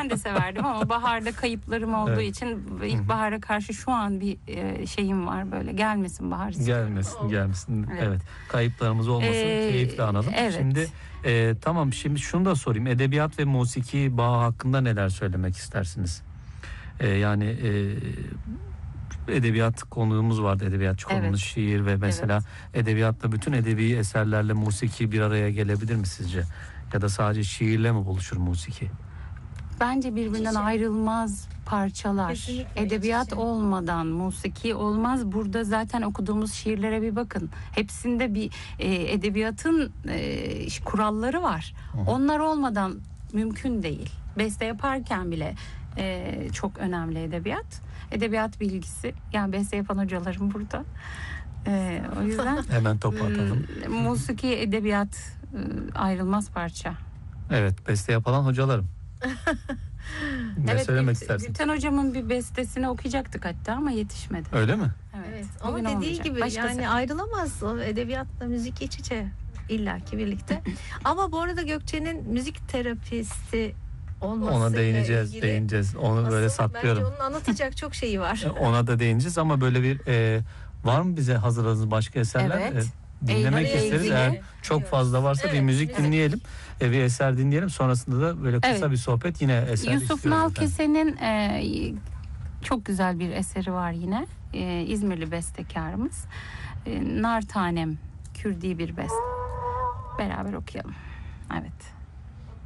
ben de severdim ama baharda kayıplarım olduğu için ilkbahara karşı şu an bir şeyim var, böyle gelmesin bahar. Gelmesin. Evet. Kayıplarımız olmasın. Keyifle analım. Evet. Şimdi tamam, şimdi şunu da sorayım. Edebiyat ve musiki bağı hakkında neler söylemek istersiniz? Yani edebiyat konuğumuz vardı, edebiyatçı konuğumuz, şiir ve mesela edebiyatla, bütün edebi eserlerle musiki bir araya gelebilir mi sizce? Ya da sadece şiirle mi buluşur musiki? Bence birbirinden ayrılmaz parçalar. Kesinlikle, Edebiyat olmadan musiki olmaz. Burada zaten okuduğumuz şiirlere bir bakın. Hepsinde bir edebiyatın kuralları var. Onlar olmadan mümkün değil. Beste yaparken bile çok önemli edebiyat. Edebiyat bilgisi. Yani beste yapan hocalarım burada. O yüzden hemen topu atalım. Musiki, edebiyat ayrılmaz parça. Evet, beste yapılan hocalarım. Ne söylemek istersin? Gülten hocamın bir bestesini okuyacaktık hatta ama yetişmedi. Öyle mi? Evet. Ama Bugün dediği olmayacak. gibi Başkası. yani ayrılamaz, o edebiyatla müzik iç içe illaki birlikte. Ama bu arada Gökçe'nin müzik terapisti olmasıyla ona değineceğiz, ilgili Onu böyle aslında saklıyorum. bence onun anlatacak çok şeyi var. Ona da değineceğiz ama böyle bir var mı bize hazırladığınız başka eserler? Evet. Dinlemek Eylül'e isteriz. ilgili. Eğer çok fazla varsa bir müzik dinleyelim. Bir eser dinleyelim. Sonrasında da böyle kısa bir sohbet, yine eser Yusuf istiyoruz Nalkese'nin çok güzel bir eseri var yine. İzmirli bestekarımız. Nar Tanem, Kürdi bir beste. Beraber okuyalım. Evet.